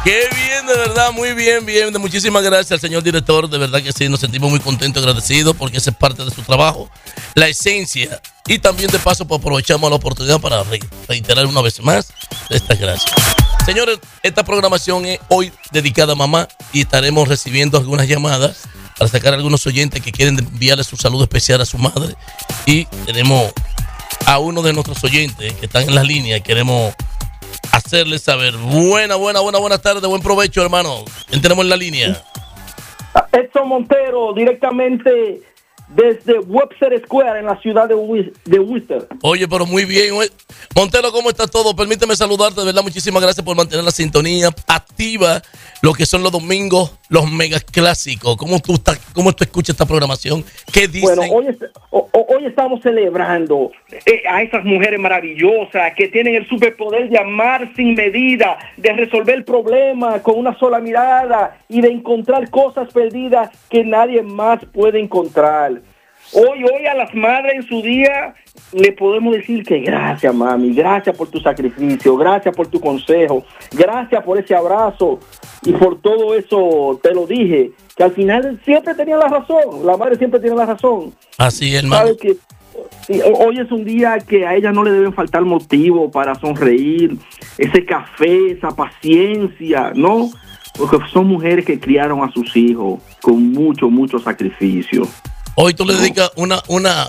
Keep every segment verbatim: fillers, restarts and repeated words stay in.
Qué bien, de verdad, muy bien, bien. Muchísimas gracias al señor director, de verdad que sí, nos sentimos muy contentos, agradecidos, porque esa es parte de su trabajo, la esencia. Y también de paso pues, aprovechamos la oportunidad para re- reiterar una vez más estas gracias. Señores, esta programación es hoy dedicada a mamá y estaremos recibiendo algunas llamadas para sacar a algunos oyentes que quieren enviarle su saludo especial a su madre. Y tenemos a uno de nuestros oyentes que están en la línea y queremos hacerle saber. Buena, buena, buena, buenas tardes, buen provecho, hermano. ¿Quién tenemos en la línea? Edson Montero, directamente desde Webster Square en la ciudad de, Wis- de Worcester. Oye, pero muy bien. Montero, ¿cómo está todo? Permíteme saludarte, de verdad, muchísimas gracias por mantener la sintonía activa, lo que son los domingos, los mega clásicos. ¿Cómo tú estás, cómo tú escuchas esta programación? ¿Qué dicen? Bueno, hoy, es, o, hoy estamos celebrando eh, a esas mujeres maravillosas que tienen el superpoder de amar sin medida, de resolver problemas con una sola mirada y de encontrar cosas perdidas que nadie más puede encontrar. Hoy, hoy a las madres en su día le podemos decir que gracias, mami, gracias por tu sacrificio, gracias por tu consejo, gracias por ese abrazo y por todo eso. Te lo dije, que al final siempre tenía la razón, la madre siempre tiene la razón. Así es, hermano. ¿Sabes que sí, hoy es un día que a ella no le deben faltar motivo para sonreír, ese café, esa paciencia, ¿no? Porque son mujeres que criaron a sus hijos con mucho, mucho sacrificio. Hoy tú le dedicas una, una,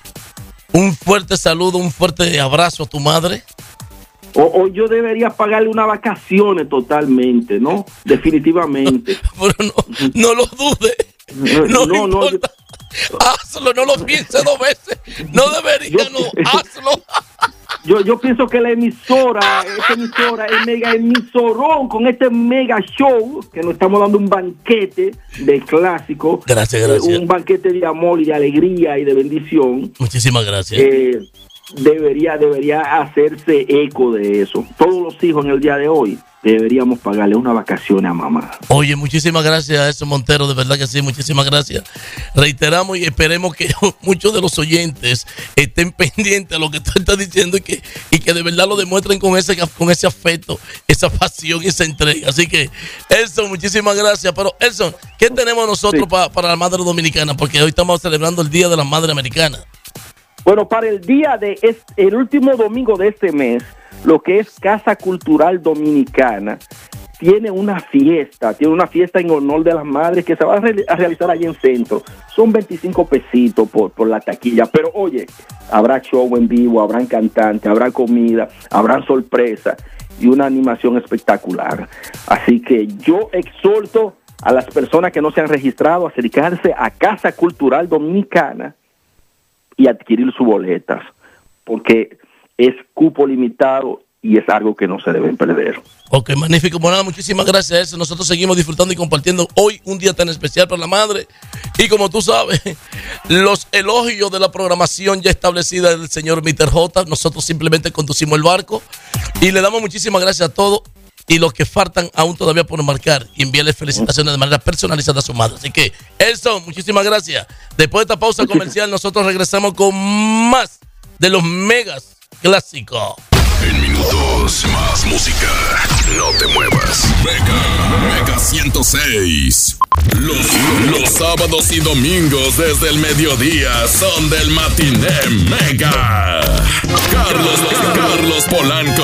un fuerte saludo, un fuerte abrazo a tu madre. O, o yo debería pagarle unas vacaciones totalmente, ¿no? Definitivamente. Pero no, no lo dudes. No, no, importa. No, yo, hazlo, no lo pienses dos veces. No debería, yo, no, hazlo. Yo, yo pienso que la emisora, esta emisora, el mega emisorón con este mega show, que nos estamos dando un banquete de clásico. Gracias, gracias. Eh, un banquete de amor y de alegría y de bendición. Muchísimas gracias. Eh, debería, debería hacerse eco de eso. Todos los hijos en el día de hoy deberíamos pagarle una vacación a mamá. Oye, muchísimas gracias a eso, Montero, de verdad que sí, muchísimas gracias. Reiteramos y esperemos que muchos de los oyentes estén pendientes a lo que tú estás diciendo y que, y que de verdad lo demuestren con ese, con ese afecto, esa pasión y esa entrega. Así que, Elson, muchísimas gracias. Pero, Elson, ¿qué tenemos nosotros sí. pa, para la madre dominicana? Porque hoy estamos celebrando el Día de la Madre Americana. Bueno, para el día de este, el último domingo de este mes, lo que es Casa Cultural Dominicana tiene una fiesta, tiene una fiesta en honor de las madres que se va a, re- a realizar allí en Centro. Son veinticinco pesitos por, por la taquilla, pero oye, habrá show en vivo, habrán cantantes, habrá comida, habrá sorpresa y una animación espectacular. Así que yo exhorto a las personas que no se han registrado a acercarse a Casa Cultural Dominicana y adquirir sus boletas, porque es cupo limitado y es algo que no se deben perder. Ok, magnífico. Bueno, muchísimas gracias a eso. Nosotros seguimos disfrutando y compartiendo hoy un día tan especial para la madre. Y como tú sabes, los elogios de la programación ya establecida del señor mister J. Nosotros simplemente conducimos el barco y le damos muchísimas gracias a todos. Y los que faltan aún todavía por marcar y enviarles felicitaciones de manera personalizada a su madre. Así que, Elson, muchísimas gracias. Después de esta pausa comercial, nosotros regresamos con más de los megas clásicos. En minutos, más música. No te muevas. Mega, Mega ciento seis. Los, los sábados y domingos desde el mediodía son del Matiné Mega. Carlos, Carlos Polanco